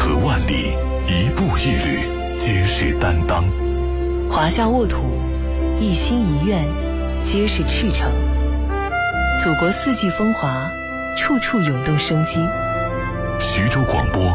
河万里，一步一履，皆是担当。 华夏沃土，一心一愿，皆是赤诚。祖国四季风华，处处涌动生机。 徐州广播